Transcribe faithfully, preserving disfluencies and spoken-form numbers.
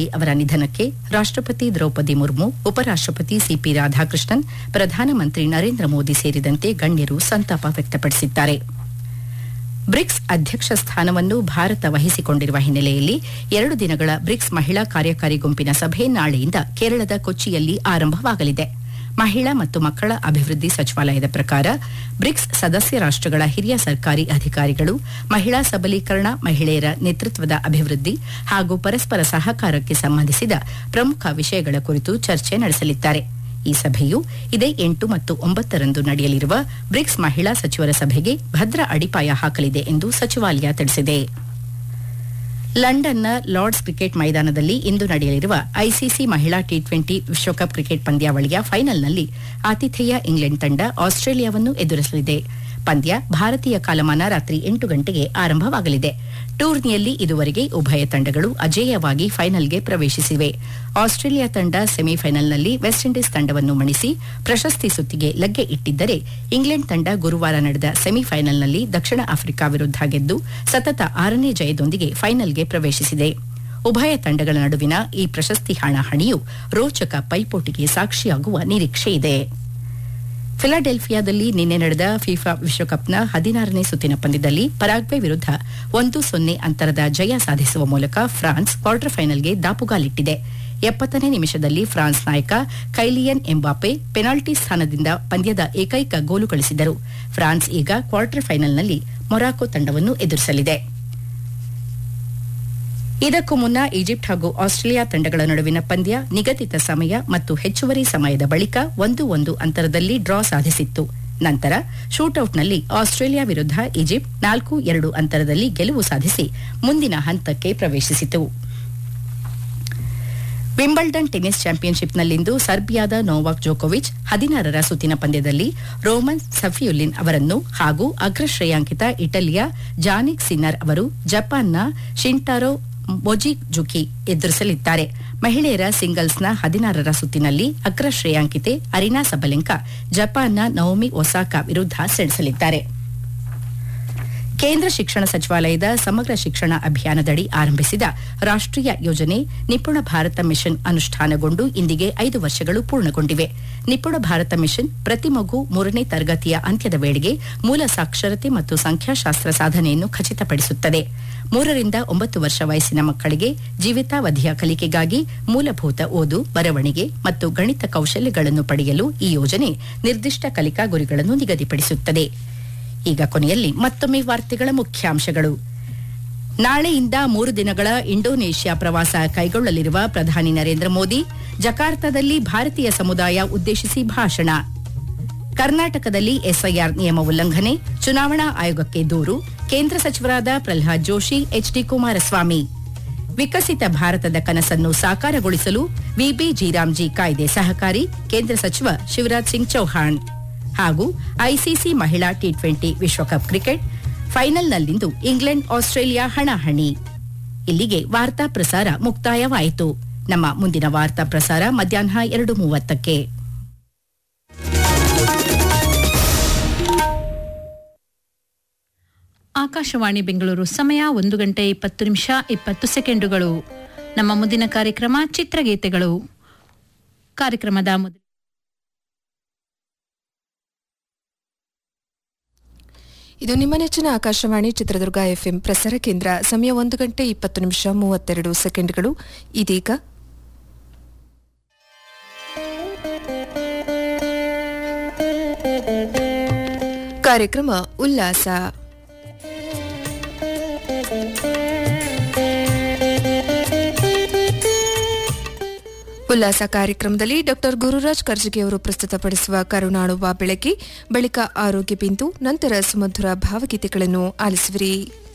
ಅವರ ನಿಧನಕ್ಕೆ ರಾಷ್ಟ್ರಪತಿ ದ್ರೌಪದಿ ಮುರ್ಮು, ಉಪರಾಷ್ಟ್ರಪತಿ ಸಿಪಿ ರಾಧಾಕೃಷ್ಣನ್, ಪ್ರಧಾನಮಂತ್ರಿ ನರೇಂದ್ರ ಮೋದಿ ಸೇರಿದಂತೆ ಗಣ್ಯರು ಸಂತಾಪ ವ್ಯಕ್ತಪಡಿಸಿದ್ದಾರೆ. ಬ್ರಿಕ್ಸ್ ಅಧ್ಯಕ್ಷ ಸ್ಥಾನವನ್ನು ಭಾರತ ವಹಿಸಿಕೊಂಡಿರುವ ಹಿನ್ನೆಲೆಯಲ್ಲಿ ಎರಡು ದಿನಗಳ ಬ್ರಿಕ್ಸ್ ಮಹಿಳಾ ಕಾರ್ಯಕಾರಿ ಗುಂಪಿನ ಸಭೆ ನಾಳೆಯಿಂದ ಕೇರಳದ ಕೊಚ್ಚಿಯಲ್ಲಿ ಆರಂಭವಾಗಲಿದೆ. ಮಹಿಳಾ ಮತ್ತು ಮಕ್ಕಳ ಅಭಿವೃದ್ಧಿ ಸಚಿವಾಲಯದ ಪ್ರಕಾರ ಬ್ರಿಕ್ಸ್ ಸದಸ್ಯ ರಾಷ್ಟ್ರಗಳ ಹಿರಿಯ ಸರ್ಕಾರಿ ಅಧಿಕಾರಿಗಳು ಮಹಿಳಾ ಸಬಲೀಕರಣ, ಮಹಿಳೆಯರ ನೇತೃತ್ವದ ಅಭಿವೃದ್ಧಿ ಹಾಗೂ ಪರಸ್ಪರ ಸಹಕಾರಕ್ಕೆ ಸಂಬಂಧಿಸಿದ ಪ್ರಮುಖ ವಿಷಯಗಳ ಕುರಿತು ಚರ್ಚೆ ನಡೆಸಲಿದ್ದಾರೆ. ಈ ಸಭೆಯು ಇದೇ ಎಂಟು ಮತ್ತು ಒಂಬತ್ತರಂದು ನಡೆಯಲಿರುವ ಬ್ರಿಕ್ಸ್ ಮಹಿಳಾ ಸಚಿವರ ಸಭೆಗೆ ಭದ್ರ ಅಡಿಪಾಯ ಹಾಕಲಿದೆ ಎಂದು ಸಚಿವಾಲಯ ತಿಳಿಸಿದೆ. ಲಂಡನ್ನ ಲಾರ್ಡ್ಸ್ ಕ್ರಿಕೆಟ್ ಮೈದಾನದಲ್ಲಿ ಇಂದು ನಡೆಯಲಿರುವ ಐಸಿಸಿ ಮಹಿಳಾ ಟಿ ಟ್ವೆಂಟಿ ವಿಶ್ವಕಪ್ ಕ್ರಿಕೆಟ್ ಪಂದ್ಯಾವಳಿಯ ಫೈನಲ್ನಲ್ಲಿ ಆತಿಥೇಯ ಇಂಗ್ಲೆಂಡ್ ತಂಡ ಆಸ್ಟ್ರೇಲಿಯಾವನ್ನು ಎದುರಿಸಲಿದೆ. ಪಂದ್ಯ ಭಾರತೀಯ ಕಾಲಮಾನ ರಾತ್ರಿ ಎಂಟು ಗಂಟೆಗೆ ಆರಂಭವಾಗಲಿದೆ. ಟೂರ್ನಿಯಲ್ಲಿ ಇದುವರೆಗೆ ಉಭಯ ತಂಡಗಳು ಅಜೇಯವಾಗಿ ಫೈನಲ್ಗೆ ಪ್ರವೇಶಿಸಿವೆ. ಆಸ್ಟ್ರೇಲಿಯಾ ತಂಡ ಸೆಮಿಫೈನಲ್ನಲ್ಲಿ ವೆಸ್ಟ್ ಇಂಡೀಸ್ ತಂಡವನ್ನು ಮಣಿಸಿ ಪ್ರಶಸ್ತಿ ಸುತ್ತಿಗೆ ಲಗ್ಗೆ ಇಟ್ಟಿದ್ದರೆ, ಇಂಗ್ಲೆಂಡ್ ತಂಡ ಗುರುವಾರ ನಡೆದ ಸೆಮಿಫೈನಲ್ನಲ್ಲಿ ದಕ್ಷಿಣ ಆಫ್ರಿಕಾ ವಿರುದ್ಧ ಗೆದ್ದು ಸತತ ಆರನೇ ಜಯದೊಂದಿಗೆ ಫೈನಲ್ಗೆ ಪ್ರವೇಶಿಸಿದೆ. ಉಭಯ ತಂಡಗಳ ನಡುವಿನ ಈ ಪ್ರಶಸ್ತಿ ಹಣಾಹಣಿಯು ರೋಚಕ ಪೈಪೋಟಿಗೆ ಸಾಕ್ಷಿಯಾಗುವ ನಿರೀಕ್ಷೆಯಿದೆ. ಫಿಲಾಡೆಲ್ಫಿಯಾದಲ್ಲಿ ನಿನ್ನೆ ನಡೆದ ಫಿಫಾ ವಿಶ್ವಕಪ್ನ ಹದಿನಾರನೇ ಸುತ್ತಿನ ಪಂದ್ಯದಲ್ಲಿ ಪರಾಗ್ವೆ ವಿರುದ್ಧ ಒಂದು ಸೊನ್ನೆ ಅಂತರದ ಜಯ ಸಾಧಿಸುವ ಮೂಲಕ ಫ್ರಾನ್ಸ್ ಕ್ವಾರ್ಟರ್ ಫೈನಲ್ಗೆ ದಾಪುಗಾಲಿಟ್ಟಿದೆ. ಎಪ್ಪತ್ತನೇ ನಿಮಿಷದಲ್ಲಿ ಫ್ರಾನ್ಸ್ ನಾಯಕ ಕೈಲಿಯನ್ ಎಂಬಾಪೆ ಪೆನಾಲ್ಟಿ ಸ್ಥಾನದಿಂದ ಪಂದ್ಯದ ಏಕೈಕ ಗೋಲು ಗಳಿಸಿದರು. ಫ್ರಾನ್ಸ್ ಈಗ ಕ್ವಾರ್ಟರ್ ಫೈನಲ್ನಲ್ಲಿ ಮೊರಾಕೊ ತಂಡವನ್ನು ಎದುರಿಸಲಿದೆ. ಇದಕ್ಕೂ ಮುನ್ನ ಈಜಿಪ್ಟ್ ಹಾಗೂ ಆಸ್ಟ್ರೇಲಿಯಾ ತಂಡಗಳ ನಡುವಿನ ಪಂದ್ಯ ನಿಗದಿತ ಸಮಯ ಮತ್ತು ಹೆಚ್ಚುವರಿ ಸಮಯದ ಬಳಿಕ ಒಂದು ಒಂದು ಅಂತರದಲ್ಲಿ ಡ್ರಾ ಸಾಧಿಸಿತ್ತು. ನಂತರ ಶೂಟೌಟ್ನಲ್ಲಿ ಆಸ್ಟ್ರೇಲಿಯಾ ವಿರುದ್ಧ ಈಜಿಪ್ಟ್ ನಾಲ್ಕು ಎರಡು ಅಂತರದಲ್ಲಿ ಗೆಲುವು ಸಾಧಿಸಿ ಮುಂದಿನ ಹಂತಕ್ಕೆ ಪ್ರವೇಶಿಸಿತು. ವಿಂಬಲ್ಡನ್ ಟೆನಿಸ್ ಚಾಂಪಿಯನ್ಶಿಪ್ನಲ್ಲಿಂದು ಸರ್ಬಿಯಾದ ನೋವಾಕ್ ಜೋಕೋವಿಚ್ ಹದಿನಾರರ ಸುತ್ತಿನ ಪಂದ್ಯದಲ್ಲಿ ರೋಮನ್ ಸಫಿಯುಲಿನ್ ಅವರನ್ನು ಹಾಗೂ ಅಗ್ರ ಶ್ರೇಯಾಂಕಿತ ಇಟಲಿಯ ಜಾನಿಕ್ ಸಿನ್ನರ್ ಅವರು ಜಪಾನ್ನ ಶಿಂಟಾರೋ ಮೊಜಿಜುಕಿ ಎದುರಿಸಲಿದ್ದಾರೆ. ಮಹಿಳೆಯರ ಸಿಂಗಲ್ಸ್ನ ಹದಿನಾರರ ಸುತ್ತಿನಲ್ಲಿ ಅಗ್ರ ಶ್ರೇಯಾಂಕಿತೆ ಅರಿನಾ ಸಬಲೆಂಕಾ ಜಪಾನ್ನ ನವೋಮಿ ಒಸಾಕಾ ವಿರುದ್ಧ ಸೆಣಸಲಿದ್ದಾರೆ. ಕೇಂದ್ರ ಶಿಕ್ಷಣ ಸಚಿವಾಲಯದ ಸಮಗ್ರ ಶಿಕ್ಷಣ ಅಭಿಯಾನದಡಿ ಆರಂಭಿಸಿದ ರಾಷ್ಟ್ರೀಯ ಯೋಜನೆ ನಿಪುಣ ಭಾರತ ಮಿಷನ್ ಅನುಷ್ಠಾನಗೊಂಡು ಇಂದಿಗೆ ಐದು ವರ್ಷಗಳು ಪೂರ್ಣಗೊಂಡಿವೆ. ನಿಪುಣ ಭಾರತ ಮಿಷನ್ ಪ್ರತಿ ಮಗು ಮೂರನೇ ತರಗತಿಯ ಅಂತ್ಯದ ವೇಳೆಗೆ ಮೂಲ ಸಾಕ್ಷರತೆ ಮತ್ತು ಸಂಖ್ಯಾಶಾಸ್ತ್ರ ಸಾಧನೆಯನ್ನು ಖಚಿತಪಡಿಸುತ್ತದೆ. ಮೂರರಿಂದ ಒಂಬತ್ತು ವರ್ಷ ವಯಸ್ಸಿನ ಮಕ್ಕಳಿಗೆ ಜೀವಿತಾವಧಿಯ ಕಲಿಕೆಗಾಗಿ ಮೂಲಭೂತ ಓದು, ಬರವಣಿಗೆ ಮತ್ತು ಗಣಿತ ಕೌಶಲ್ಯಗಳನ್ನು ಪಡೆಯಲು ಈ ಯೋಜನೆ ನಿರ್ದಿಷ್ಟ ಕಲಿಕಾ ಗುರಿಗಳನ್ನು ನಿಗದಿಪಡಿಸುತ್ತದೆ. ಈಗ ಕೊನೆಯಲ್ಲಿ ಮತ್ತೊಮ್ಮೆ ವಾರ್ತೆಗಳ ಮುಖ್ಯಾಂಶಗಳು. ನಾಳೆಯಿಂದ ಮೂರು ದಿನಗಳ ಇಂಡೋನೇಷ್ಯಾ ಪ್ರವಾಸ ಕೈಗೊಳ್ಳಲಿರುವ ಪ್ರಧಾನಿ ನರೇಂದ್ರ ಮೋದಿ, ಜಕಾರ್ತಾದಲ್ಲಿ ಭಾರತೀಯ ಸಮುದಾಯ ಉದ್ದೇಶಿಸಿ ಭಾಷಣ. ಕರ್ನಾಟಕದಲ್ಲಿ ಎಸ್ಐಆರ್ ನಿಯಮ ಉಲ್ಲಂಘನೆ, ಚುನಾವಣಾ ಆಯೋಗಕ್ಕೆ ದೂರು, ಕೇಂದ್ರ ಸಚಿವರಾದ ಪ್ರಹ್ಲಾದ್ ಜೋಶಿ, ಎಚ್ಡಿ ಕುಮಾರಸ್ವಾಮಿ. ವಿಕಸಿತ ಭಾರತದ ಕನಸನ್ನು ಸಾಕಾರಗೊಳಿಸಲು ವಿಬಿ ರಾಮ್ಜಿ ಕಾಯ್ದೆ ಸಹಕಾರಿ, ಕೇಂದ್ರ ಸಚಿವ ಶಿವರಾಜ್ ಸಿಂಗ್ ಚೌಹಾಣ್. ಹಾಗೂ ಐಸಿಸಿ ಮಹಿಳಾ ಟಿ ಟ್ವೆಂಟಿ ವಿಶ್ವಕಪ್ ಕ್ರಿಕೆಟ್ ಫೈನಲ್ನಲ್ಲಿಂದು ಇಂಗ್ಲೆಂಡ್ ಆಸ್ಟ್ರೇಲಿಯಾ ಹಣಾಹಣಿ. ಇಲ್ಲಿಗೆ ವಾರ್ತಾ ಪ್ರಸಾರ ಮುಕ್ತಾಯವಾಯಿತು. ನಮ್ಮ ಮುಂದಿನ ವಾರ್ತಾ ಪ್ರಸಾರ ಮಧ್ಯಾಹ್ನ ಎರಡು ಮೂವತ್ತಕ್ಕೆ. ಆಕಾಶವಾಣಿ ಬೆಂಗಳೂರು, ಸಮಯ ಒಂದು ಗಂಟೆ ಇಪ್ಪತ್ತು ನಿಮಿಷ ಇಪ್ಪತ್ತು ಸೆಕೆಂಡುಗಳು. ನಮ್ಮ ಮುಂದಿನ ಕಾರ್ಯಕ್ರಮ ಚಿತ್ರಗೀತೆಗಳು. ಕಾರ್ಯಕ್ರಮದ ಮೊದಲು ಇದು ನಿಮ್ಮ ನೆಚ್ಚಿನ ಆಕಾಶವಾಣಿ ಚಿತ್ರದುರ್ಗ ಎಫ್ಎಂ ಪ್ರಸಾರ ಕೇಂದ್ರ. ಸಮಯ ಒಂದು ಗಂಟೆ ಇಪ್ಪತ್ತು ನಿಮಿಷ ಮೂವತ್ತೆರಡು ಸೆಕೆಂಡ್ಗಳು. ಇದೀಗ ಕಾರ್ಯಕ್ರಮ ಉಲ್ಲಾಸ. ಉಲ್ಲಾಸ ಕಾರ್ಯಕ್ರಮದಲ್ಲಿ ಡಾಕ್ಟರ್ ಗುರುರಾಜ್ ಕರ್ಜಗಿ ಅವರು ಪ್ರಸ್ತುತಪಡಿಸುವ ಕರುಣಾಳುವ ಬೆಳಕಿ, ಬಳಿಕ ಆರೋಗ್ಯ ಬಿಂದು, ನಂತರ ಸುಮಧುರ ಭಾವಗೀತೆಗಳನ್ನು ಆಲಿಸುವಿರಿ.